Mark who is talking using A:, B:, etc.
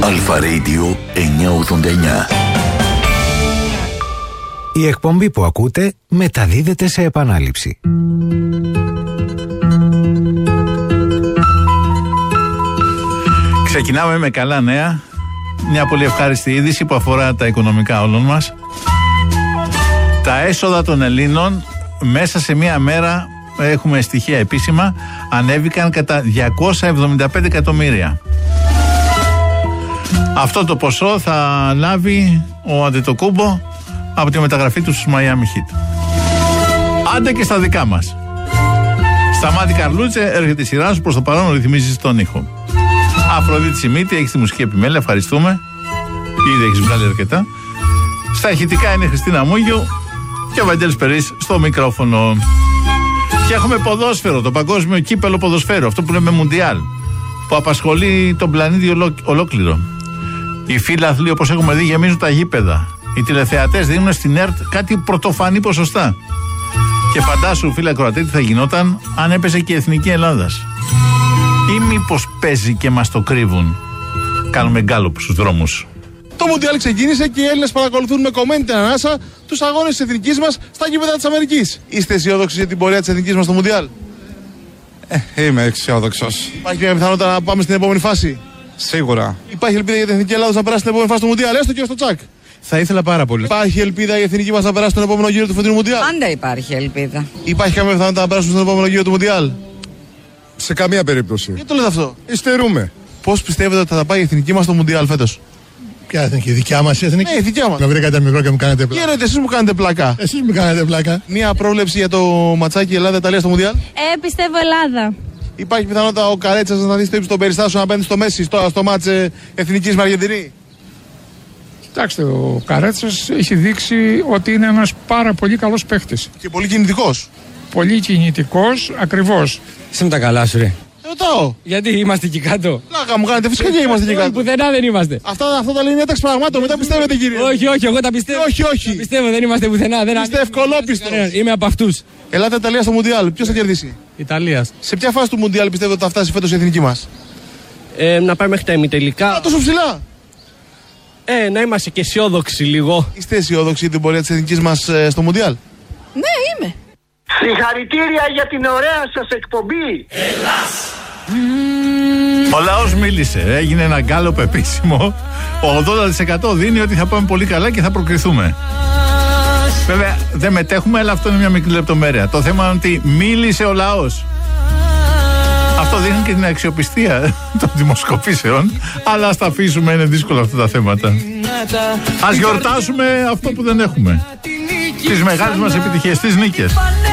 A: Αλφα Radio 989.
B: Η εκπομπή που ακούτε μεταδίδεται σε επανάληψη.
C: Ξεκινάμε με καλά νέα. Μια πολύ ευχάριστη είδηση που αφορά τα οικονομικά όλων μας. Τα έσοδα των Ελλήνων μέσα σε μία μέρα, έχουμε στοιχεία επίσημα, ανέβηκαν κατά 275 εκατομμύρια. Αυτό το ποσό θα λάβει ο Αντετοκούμπο από τη μεταγραφή του στους Miami Heat. Άντε και στα δικά μας. Σταμάτη Καρλούτσε, έρχεται η σειρά σου, προς το παρόν ρυθμίζεις τον ήχο. Αφροδίτη Σιμίτη, έχεις τη μουσική επιμέλεια, ευχαριστούμε. Ήδη έχεις βγάλει αρκετά. Στα ηχητικά είναι η Χριστίνα Μούγιου και ο Βαγγέλης Περής στο μικρόφωνο. Και έχουμε ποδόσφαιρο, το παγκόσμιο κύπελο ποδοσφαίρου, αυτό που λέμε Μουντιάλ, που απασχολεί τον πλανήτη ολόκληρο. Οι φίλαθλοι, όπως έχουμε δει, γεμίζουν τα γήπεδα. Οι τηλεθεατές δίνουν στην ΕΡΤ κάτι πρωτοφανή ποσοστά. Και φαντάσου, φίλε ακροατή, τι θα γινόταν αν έπαιζε και η Εθνική Ελλάδας. Ή μήπως παίζει και μας το κρύβουν. Κάνουμε γκάλωπ στους δρόμους.
D: Το Μουντιάλ ξεκίνησε και οι Έλληνες παρακολουθούν με κομμένη την ανάσα τους αγώνες της εθνικής μας στα γήπεδα της Αμερικής. Είστε αισιόδοξοι για την πορεία της εθνικής μας στο Μουντιάλ?
E: Είμαι αισιόδοξος.
D: Υπάρχει μια πιθανότητα να πάμε στην επόμενη φάση?
E: Σίγουρα.
D: Υπάρχει ελπίδα για την εθνική Ελλάδα να περάσει στην επόμενη φάση του Μουντιάλ, έστω και στο τσακ?
E: Θα ήθελα πάρα πολύ.
D: Υπάρχει ελπίδα η εθνική μας να περάσει στον επόμενο γύρο του φετινού Μουντιάλ?
F: Πάντα υπάρχει ελπίδα.
D: Υπάρχει καμία πιθανότητα να περάσουμε στον επόμενο γύρο του Μουντιάλ?
E: Σε καμία περίπτωση.
D: Γιατί το λέτε αυτό?
E: Υστερούμε.
D: Πώς πιστεύετε ότι θα πάει η εθνική μας στο Μουντιάλ φέτος?
G: Ποια εθνική, δικιά μας η εθνική?
D: Ναι, η δικιά μας.
G: Με βρήκατε μικρό και μου κάνετε πλάκα.
D: Γέρετε, εσείς μου κάνετε πλάκα.
G: Εσείς μου κάνετε πλάκα.
D: Μία πρόβλεψη για το ματσάκι Ελλάδα-Ιταλία στο Μουντιάλ?
H: Πιστεύω Ελλάδα.
D: Υπάρχει πιθανότητα ο Καρέτσας να δει στο ύψος των περιστάσεων απέναντι στο Μέση στο μάτς εθνικής με Αργεντινή?
I: Κοιτάξτε, ο Καρέτσας έχει δείξει ότι είναι ένας πάρα πολύ καλός παίχτης.
D: Και πολύ κινητικός.
I: Πολύ κινητικός, ακριβώς.
J: Είσαι με τα καλά σου, ρε.
D: Ρωτάω.
J: Γιατί είμαστε εκεί κάτω?
D: Πλάκα μου κάνετε, φυσικά και είμαστε εκεί κάτω.
J: Πουθενά δεν είμαστε.
D: Αυτά τα λέει ένταξη πραγμάτων, μετά πιστεύετε κύριε.
J: Όχι, εγώ τα πιστεύω.
D: Όχι.
J: Τα πιστεύω, δεν είμαστε πουθενά.
D: Είστε ευκολόπιστος.
J: Είμαι από αυτούς.
D: Ελλάδα-Ιταλία στο Μουντιάλ, ποιος θα κερδίσει?
J: Ιταλίας.
D: Σε ποια φάση του Μουντιάλ πιστεύετε ότι θα φτάσει φέτος η εθνική μας?
J: Να πάμε μέχρι τα ημιτελικά.
D: Τόσο ψηλά.
J: Να είμαστε και αισιόδοξοι λίγο.
D: Είστε αισιόδοξοι για την πορεία της εθνικής μας στο Μουντιάλ?
F: Ναι, είμαι.
K: Συγχαρητήρια για την ωραία σας εκπομπή.
C: Ελλάς. Ο λαός μίλησε, έγινε ένα γκάλωπ επίσημο. Ο 80% δίνει ότι θα πάμε πολύ καλά και θα προκριθούμε. Βέβαια δεν μετέχουμε, αλλά αυτό είναι μια μικρή λεπτομέρεια. Το θέμα είναι ότι μίλησε ο λαός. Αυτό δίνει και την αξιοπιστία των δημοσκοπήσεων. Αλλά ας τα αφήσουμε, είναι δύσκολα αυτά τα θέματα. Ας γιορτάσουμε αυτό που δεν έχουμε. Τις μεγάλες μας επιτυχίες, τις νίκες.